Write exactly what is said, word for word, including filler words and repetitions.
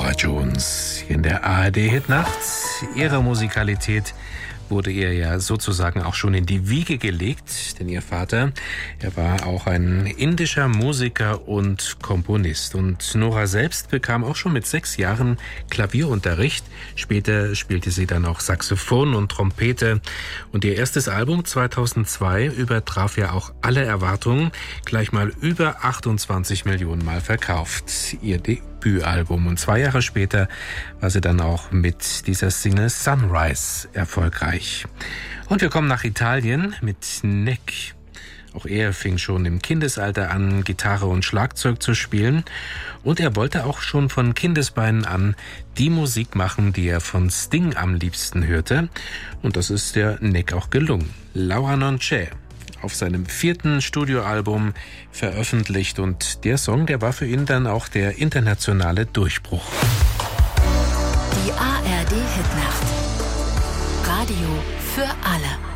Norah Jones in der A R D-Hitnacht. Ihre Musikalität wurde ihr ja sozusagen auch schon in die Wiege gelegt, denn ihr Vater, er war auch ein indischer Musiker und Komponist. Und Norah selbst bekam auch schon mit sechs Jahren Klavierunterricht. Später spielte sie dann auch Saxophon und Trompete. Und ihr erstes Album zweitausendzwei übertraf ja auch alle Erwartungen, gleich mal über achtundzwanzig Millionen Mal verkauft. Ihr Debütalbum. Und zwei Jahre später war sie dann auch mit dieser Single Sunrise erfolgreich. Und wir kommen nach Italien mit Nek. Auch er fing schon im Kindesalter an, Gitarre und Schlagzeug zu spielen. Und er wollte auch schon von Kindesbeinen an die Musik machen, die er von Sting am liebsten hörte. Und das ist der Nek auch gelungen. Laura non c'è. Auf seinem vierten Studioalbum veröffentlicht. Und der Song, der war für ihn dann auch der internationale Durchbruch. Die A R D-Hitnacht. Radio für alle.